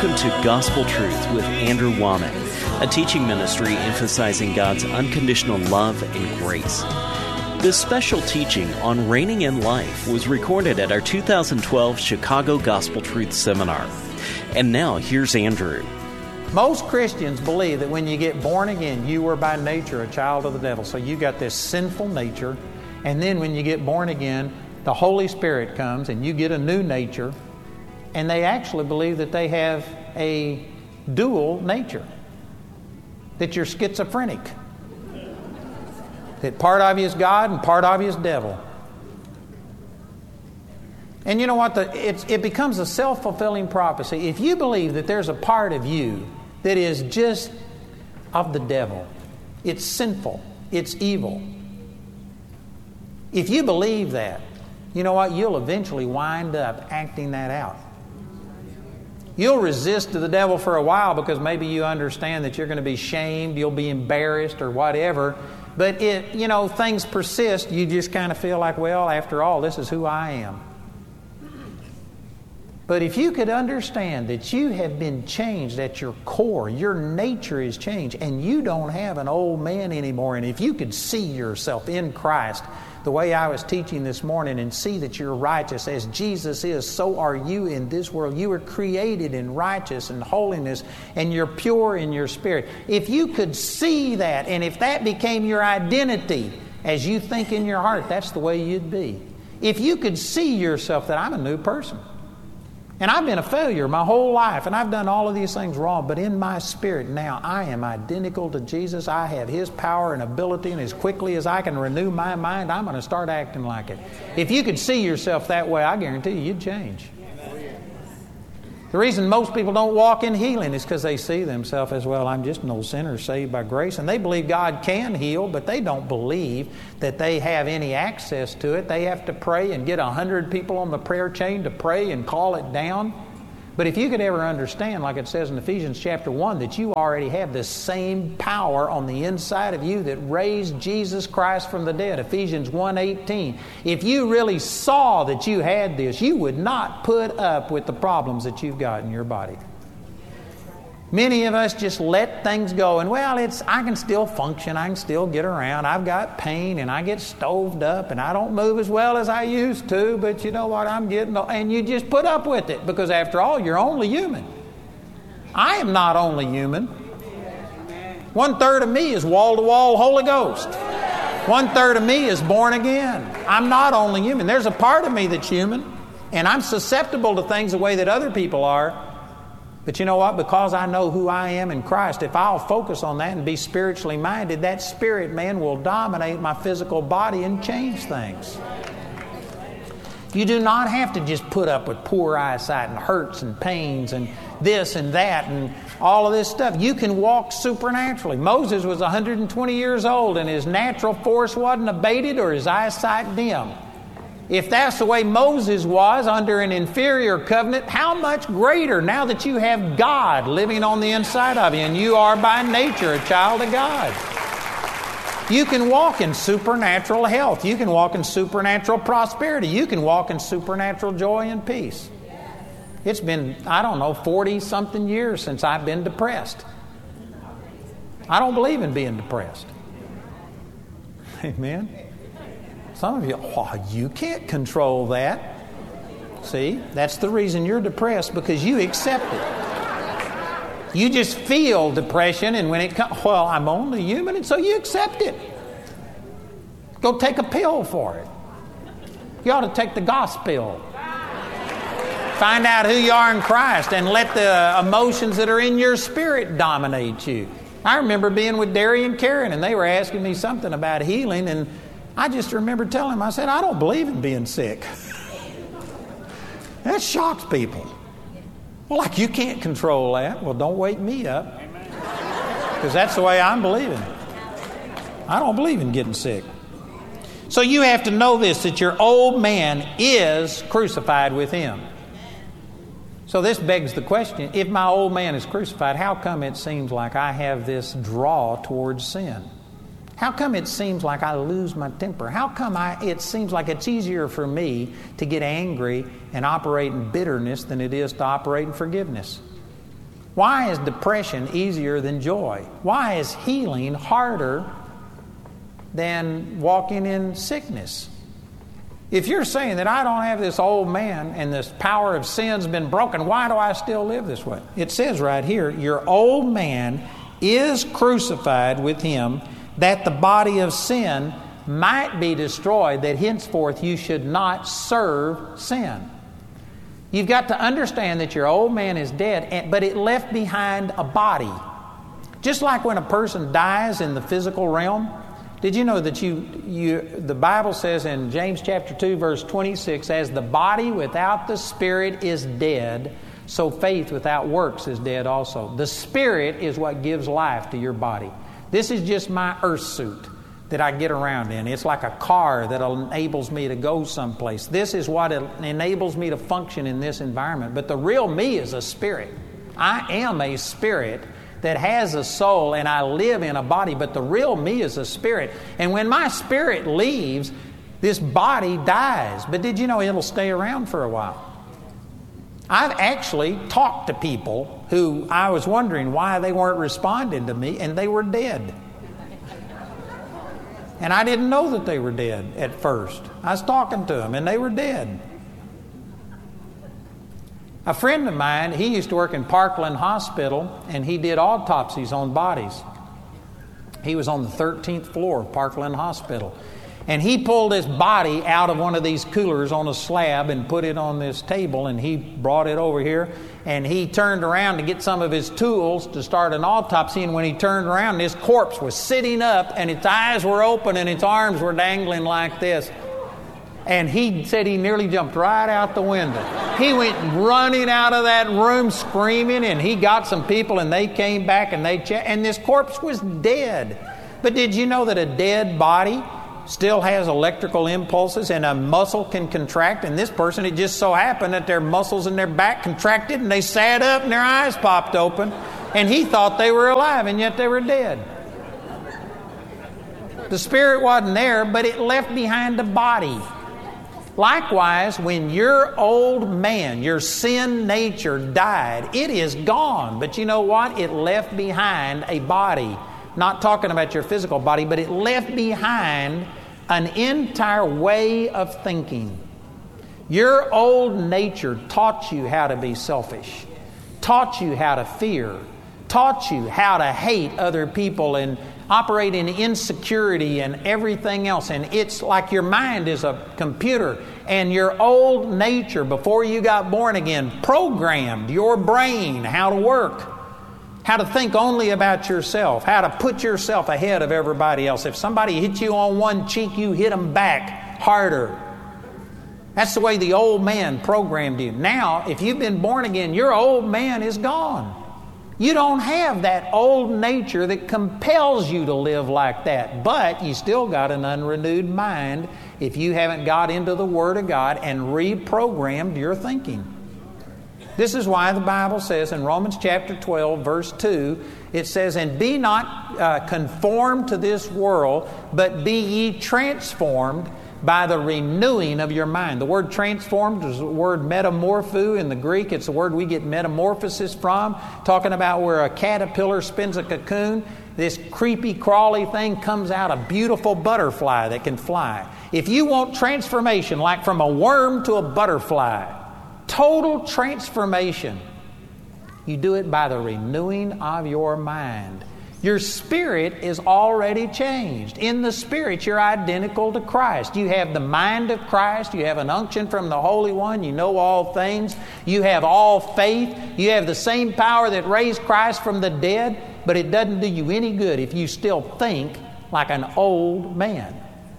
Welcome to Gospel Truth with Andrew Womack, a teaching ministry emphasizing God's unconditional love and grace. This special teaching on reigning in life was recorded at our 2012 Chicago Gospel Truth Seminar. And now, here's Andrew. Most Christians believe that when you get born again, you were by nature a child of the devil. So you got this sinful nature, and then when you get born again, the Holy Spirit comes and you get a new nature. And they actually believe that they have a dual nature, that you're schizophrenic, that part of you is God and part of you is devil. And you know what? It becomes a self-fulfilling prophecy. If you believe that there's a part of you that is just of the devil, it's sinful, it's evil. If you believe that, you know what? You'll eventually wind up acting that out. You'll resist to the devil for a while because maybe you understand that you're going to be shamed, you'll be embarrassed or whatever. But things persist. You just kind of feel like, well, after all, this is who I am. But if you could understand that you have been changed at your core, your nature is changed, and you don't have an old man anymore, and if you could see yourself in Christ the way I was teaching this morning and see that you're righteous as Jesus is, so are you in this world. You were created in righteousness and holiness, and you're pure in your spirit. If you could see that, and if that became your identity as you think in your heart, that's the way you'd be. If you could see yourself that I'm a new person, and I've been a failure my whole life, and I've done all of these things wrong, but in my spirit now I am identical to Jesus. I have His power and ability, and as quickly as I can renew my mind, I'm going to start acting like it. If you could see yourself that way, I guarantee you'd change. The reason most people don't walk in healing is because they see themselves as, well, I'm just an old sinner saved by grace. And they believe God can heal, but they don't believe that they have any access to it. They have to pray and get 100 people on the prayer chain to pray and call it down. But if you could ever understand, like it says in Ephesians chapter 1, that you already have the same power on the inside of you that raised Jesus Christ from the dead, Ephesians 1:18. If you really saw that you had this, you would not put up with the problems that you've got in your body. Many of us just let things go, and I can still function, I can still get around, I've got pain, and I get stoved up, and I don't move as well as I used to, but you know what, I'm getting old, and you just put up with it, because after all, you're only human. I am not only human. 1/3 of me is wall-to-wall Holy Ghost. 1/3 of me is born again. I'm not only human. There's a part of me that's human, and I'm susceptible to things the way that other people are. But you know what? Because I know who I am in Christ, if I'll focus on that and be spiritually minded, that spirit man will dominate my physical body and change things. You do not have to just put up with poor eyesight and hurts and pains and this and that and all of this stuff. You can walk supernaturally. Moses was 120 years old and his natural force wasn't abated or his eyesight dim. If that's the way Moses was under an inferior covenant, how much greater now that you have God living on the inside of you and you are by nature a child of God. You can walk in supernatural health. You can walk in supernatural prosperity. You can walk in supernatural joy and peace. It's been, 40-something years since I've been depressed. I don't believe in being depressed. Amen. Some of you, you can't control that. See, that's the reason you're depressed, because you accept it. You just feel depression, and when it comes, I'm only human, and so you accept it. Go take a pill for it. You ought to take the gospel. Find out who you are in Christ and let the emotions that are in your spirit dominate you. I remember being with Derry and Karen, and they were asking me something about healing, and I just remember telling them, I said, I don't believe in being sick. That shocks people. Well, you can't control that. Well, don't wake me up. Because that's the way I'm believing. I don't believe in getting sick. So you have to know this, that your old man is crucified with Him. So this begs the question, if my old man is crucified, how come it seems like I have this draw towards sin? How come it seems like I lose my temper? How come it seems like it's easier for me to get angry and operate in bitterness than it is to operate in forgiveness? Why is depression easier than joy? Why is healing harder than walking in sickness? If you're saying that I don't have this old man and this power of sin's been broken, why do I still live this way? It says right here, your old man is crucified with him, that the body of sin might be destroyed, that henceforth you should not serve sin. You've got to understand that your old man is dead, but it left behind a body. Just like when a person dies in the physical realm, did you know that the Bible says in James chapter 2 verse 26, as the body without the spirit is dead, so faith without works is dead also. The spirit is what gives life to your body. This is just my earth suit that I get around in. It's like a car that enables me to go someplace. This is what enables me to function in this environment. But the real me is a spirit. I am a spirit that has a soul, and I live in a body, but the real me is a spirit. And when my spirit leaves, this body dies. But did you know it'll stay around for a while? I've actually talked to people who I was wondering why they weren't responding to me, and they were dead. And I didn't know that they were dead at first. I was talking to them, and they were dead. A friend of mine, he used to work in Parkland Hospital, and he did autopsies on bodies. He was on the 13th floor of Parkland Hospital. And he pulled his body out of one of these coolers on a slab and put it on this table, and he brought it over here, and he turned around to get some of his tools to start an autopsy, and when he turned around, his corpse was sitting up, and its eyes were open, and its arms were dangling like this. And he said he nearly jumped right out the window. He went running out of that room screaming, and he got some people, and they came back, and and this corpse was dead. But did you know that a dead body still has electrical impulses, and a muscle can contract? And this person, it just so happened that their muscles in their back contracted, and they sat up, and their eyes popped open, and he thought they were alive, and yet they were dead. The spirit wasn't there, but it left behind a body. Likewise, when your old man, your sin nature died, it is gone. But you know what? It left behind a body. Not talking about your physical body, but it left behind an entire way of thinking. Your old nature taught you how to be selfish, taught you how to fear, taught you how to hate other people and operate in insecurity and everything else. And it's like your mind is a computer, and your old nature, before you got born again, programmed your brain how to work, how to think only about yourself, how to put yourself ahead of everybody else. If somebody hits you on one cheek, you hit them back harder. That's the way the old man programmed you. Now, if you've been born again, your old man is gone. You don't have that old nature that compels you to live like that. But you still got an unrenewed mind if you haven't got into the Word of God and reprogrammed your thinking. This is why the Bible says in Romans chapter 12, verse 2, it says, and be not conformed to this world, but be ye transformed by the renewing of your mind. The word transformed is the word metamorpho in the Greek. It's the word we get metamorphosis from, talking about where a caterpillar spins a cocoon. This creepy, crawly thing comes out a beautiful butterfly that can fly. If you want transformation, like from a worm to a butterfly, total transformation, you do it by the renewing of your mind. Your spirit is already changed. In the spirit, you're identical to Christ. You have the mind of Christ. You have an unction from the Holy One. You know all things. You have all faith. You have the same power that raised Christ from the dead, but it doesn't do you any good if you still think like an old man.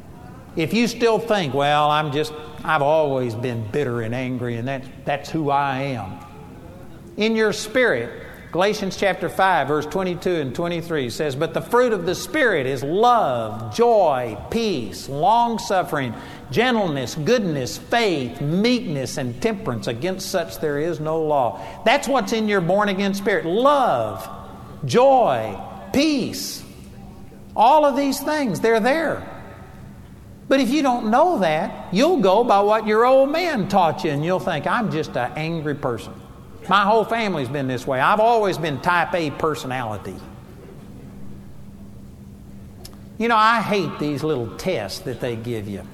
If you still think, well, I've always been bitter and angry, and that's who I am. In your spirit, Galatians chapter 5, verse 22 and 23 says, but the fruit of the Spirit is love, joy, peace, long-suffering, gentleness, goodness, faith, meekness, and temperance. Against such there is no law. That's what's in your born-again spirit. Love, joy, peace. All of these things, they're there. But if you don't know that, you'll go by what your old man taught you, and you'll think, I'm just an angry person. My whole family's been this way. I've always been type A personality. You know, I hate these little tests that they give you.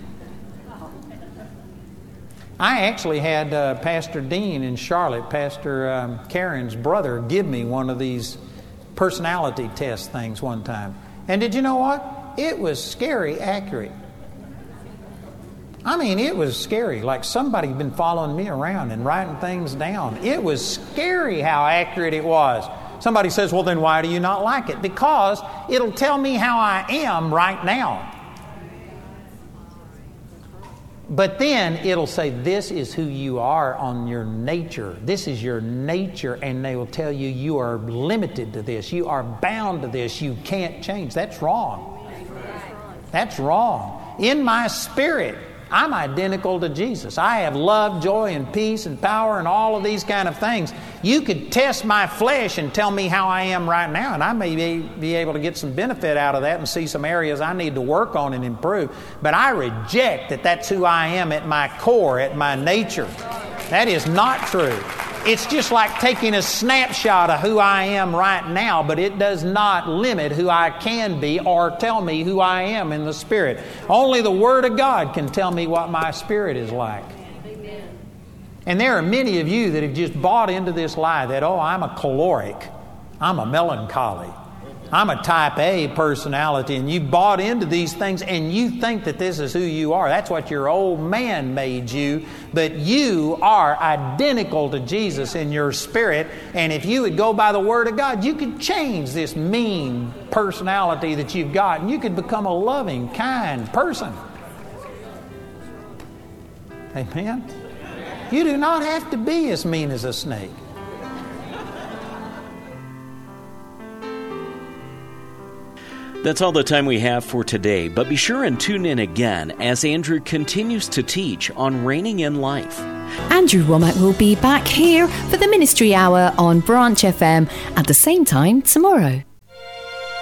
I actually had Pastor Dean in Charlotte, Pastor Karen's brother, give me one of these personality test things one time. And did you know what? It was scary accurate. I mean, it was scary, like somebody had been following me around and writing things down. It was scary how accurate it was. Somebody says, well, then why do you not like it? Because it'll tell me how I am right now. But then it'll say, this is who you are on your nature. This is your nature, and they will tell you you are limited to this. You are bound to this. You can't change. That's wrong. That's wrong. In my spirit, I'm identical to Jesus. I have love, joy, and peace, and power, and all of these kind of things. You could test my flesh and tell me how I am right now, and I may be able to get some benefit out of that and see some areas I need to work on and improve. But I reject that that's who I am at my core, at my nature. That is not true. It's just like taking a snapshot of who I am right now, but it does not limit who I can be or tell me who I am in the Spirit. Only the Word of God can tell me what my spirit is like. Amen. And there are many of you that have just bought into this lie that, oh, I'm a choleric, I'm a melancholy, I'm a type A personality, and you bought into these things and you think that this is who you are. That's what your old man made you, but you are identical to Jesus in your spirit, and if you would go by the Word of God, you could change this mean personality that you've got, and you could become a loving, kind person. Amen? You do not have to be as mean as a snake. That's all the time we have for today, but be sure and tune in again as Andrew continues to teach on reigning in life. Andrew Wommack will be back here for the Ministry Hour on Branch FM at the same time tomorrow.